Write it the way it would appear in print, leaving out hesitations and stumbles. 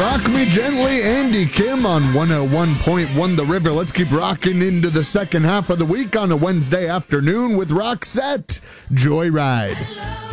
Rock Me Gently, Andy Kim on 101.1 The River. Let's keep rocking into the second half of the week on a Wednesday afternoon with Roxette, Joyride.